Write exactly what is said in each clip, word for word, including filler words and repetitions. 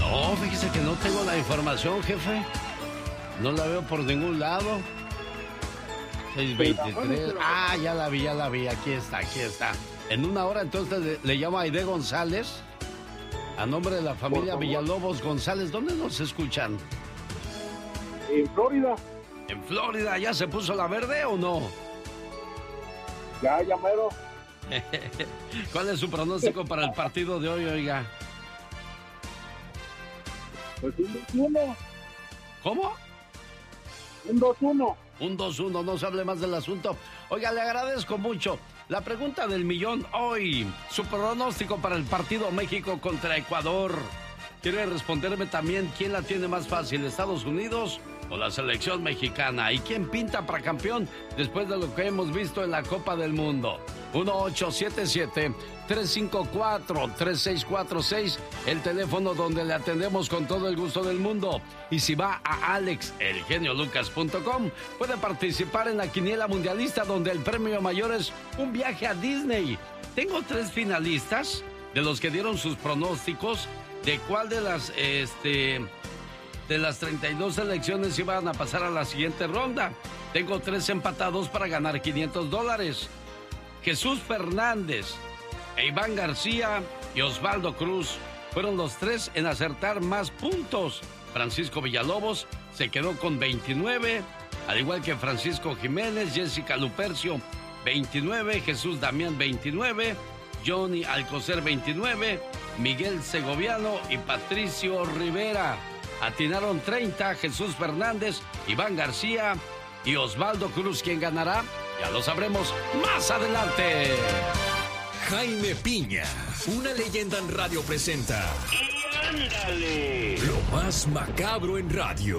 No, fíjese que no tengo la información, jefe. No la veo por ningún lado. seis veintitrés. Ah, ya la vi, ya la vi. Aquí está, aquí está. En una hora entonces le, le llamo a Aide González. A nombre de la familia Villalobos González. ¿Dónde nos escuchan? En Florida. ¿En Florida? ¿Ya se puso la verde o no? Ya, ya mero. ¿Cuál es su pronóstico para el partido de hoy, oiga? Pues un dos uno. ¿Cómo? Un dos uno. Un dos uno, no se hable más del asunto. Oiga, le agradezco mucho. La pregunta del millón hoy. Su pronóstico para el partido México contra Ecuador. ¿Quiere responderme también quién la tiene más fácil, Estados Unidos o la selección mexicana? ¿Y quién pinta para campeón después de lo que hemos visto en la Copa del Mundo? uno ocho siete siete, tres cinco cuatro, tres seis cuatro seis, el teléfono donde le atendemos con todo el gusto del mundo. Y si va a alex el genio lucas punto com, puede participar en la quiniela mundialista, donde el premio mayor es un viaje a Disney. Tengo tres finalistas de los que dieron sus pronósticos de cuál de las este de las treinta y dos selecciones iban a pasar a la siguiente ronda. Tengo tres empatados para ganar quinientos dólares. Jesús Fernández, e Iván García y Osvaldo Cruz fueron los tres en acertar más puntos. Francisco Villalobos se quedó con veintinueve, al igual que Francisco Jiménez, Jessica Lupercio veintinueve, Jesús Damián veintinueve, Johnny Alcocer veintinueve, Miguel Segoviano y Patricio Rivera. Atinaron treinta, Jesús Fernández, Iván García y Osvaldo Cruz. ¿Quién ganará? Ya lo sabremos más adelante. Jaime Piña, una leyenda en radio, presenta. ¡Y ándale! Lo más macabro en radio.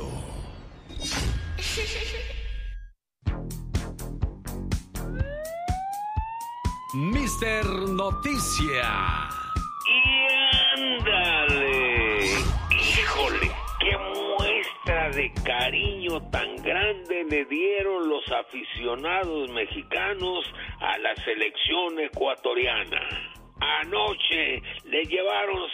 Mister Noticia. ¡Y ándale! ¡Híjole! ¡Qué muestra de cariño tan grande le dieron los aficionados mexicanos a la selección ecuatoriana! Anoche le llevaron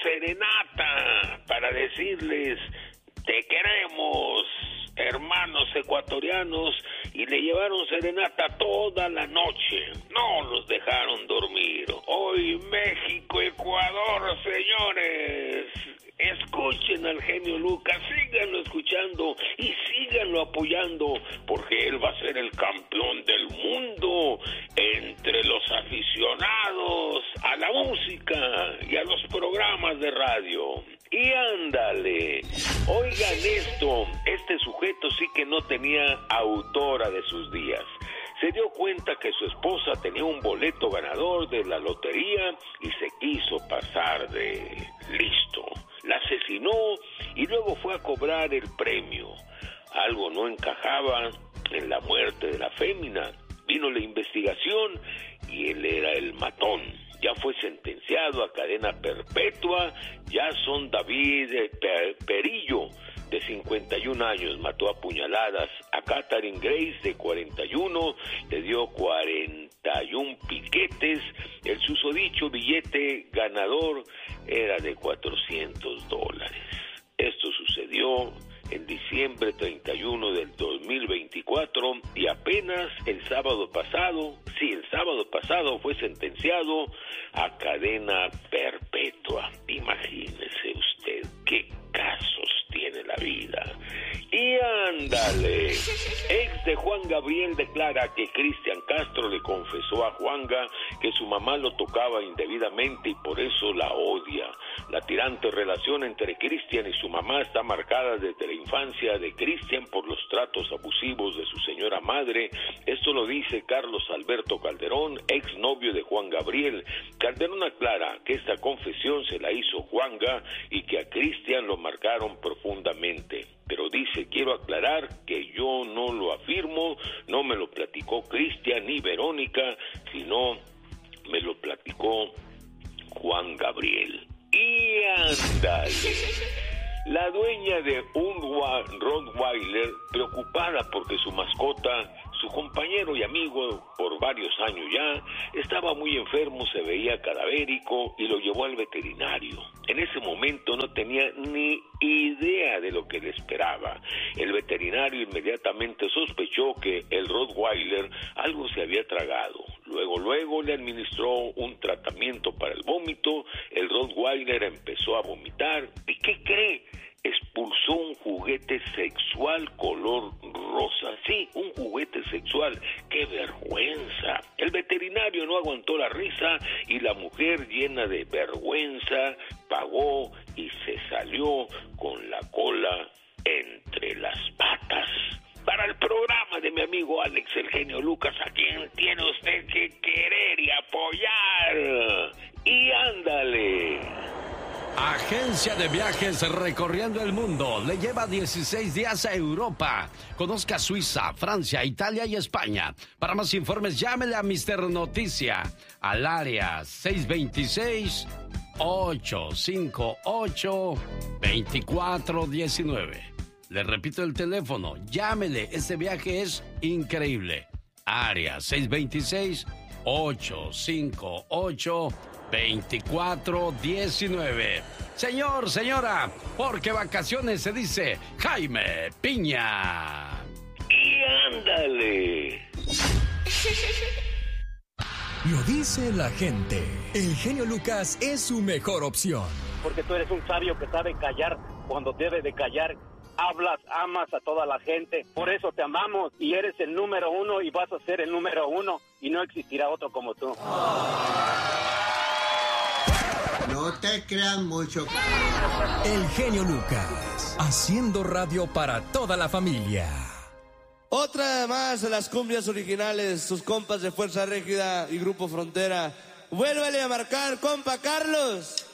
serenata para decirles: te queremos, hermanos ecuatorianos, y le llevaron serenata toda la noche. No los dejaron dormir. Hoy México-Ecuador, señores. Escuchen al genio Lucas, síganlo escuchando y síganlo apoyando, porque él va a ser el campeón del mundo entre los aficionados a la música y a los programas de radio. Y ándale, oigan esto, este sujeto sí que no tenía autora de sus días. Se dio cuenta que su esposa tenía un boleto ganador de la lotería y se quiso pasar de listo. La asesinó y luego fue a cobrar el premio. Algo no encajaba en la muerte de la fémina. Vino la investigación y él era el matón. Ya fue sentenciado a cadena perpetua. Jason David Perillo, de cincuenta y un años, mató a puñaladas a Katharine Grace, de cuarenta y uno, le dio cuarenta y un piquetes. El susodicho billete ganador era de cuatrocientos dólares. Esto sucedió en diciembre treinta y uno del dos mil veinticuatro y apenas el sábado pasado, sí, el sábado pasado fue sentenciado a cadena perpetua. Imagínese usted qué casos tiene la vida. Y ándale, ex de Juan Gabriel declara que Cristian Castro le confesó a Juanga que su mamá lo tocaba indebidamente y por eso la odia. La tirante relación entre Cristian y su mamá está marcada desde la infancia de Cristian por los tratos abusivos de su señora madre. Esto lo dice Carlos Alberto Calderón, ex novio de Juan Gabriel. Calderón aclara que esta confesión se la hizo Juanga y que a Cristian lo marcaron profundamente. Pero dice, quiero aclarar que yo no lo afirmo, no me lo platicó Cristian ni Verónica, sino me lo platicó Juan Gabriel. Y ándale, la dueña de un Rottweiler, preocupada porque su mascota, su compañero y amigo por varios años ya, estaba muy enfermo, se veía cadavérico y lo llevó al veterinario. En ese momento no tenía ni idea de lo que le esperaba. El veterinario inmediatamente sospechó que el Rottweiler algo se había tragado. Luego, luego le administró un tratamiento para el vómito. El Rottweiler empezó a vomitar. ¿Y qué cree? Expulsó un juguete sexual color rosa. Sí, un juguete sexual. ¡Qué vergüenza! El veterinario no aguantó la risa y la mujer, llena de vergüenza, pagó y se salió con la cola entre las patas. Para el programa de mi amigo Alex el genio Lucas, a quien tiene usted que querer y apoyar. Y ándale. Agencia de viajes recorriendo el mundo. Le lleva dieciséis días a Europa. Conozca Suiza, Francia, Italia y España. Para más informes, llámele a mister Noticia al área seis dos seis, ocho cinco ocho, dos cuatro uno nueve. Le repito el teléfono, llámele, este viaje es increíble. Área seis dos seis, ocho cinco ocho, veinticuatro diecinueve. Señor, señora, porque vacaciones se dice Jaime Piña. Y ándale. Lo dice la gente. El genio Lucas es su mejor opción. Porque tú eres un sabio que sabe callar cuando debe de callar. Hablas, amas a toda la gente, por eso te amamos y eres el número uno y vas a ser el número uno y no existirá otro como tú. No te creas mucho. El genio Lucas, haciendo radio para toda la familia. Otra más de las cumbias originales, sus compas de Fuerza Régida y Grupo Frontera. Vuélvele a marcar, compa Carlos.